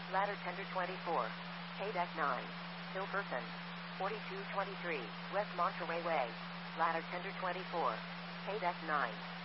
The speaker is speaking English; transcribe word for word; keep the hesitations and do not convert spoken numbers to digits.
Ladder Tender twenty-four. Pay Deck nine. Hilperson. forty-two twenty-three, West Monterey Way. Ladder Tender twenty-four. Pay Deck nine.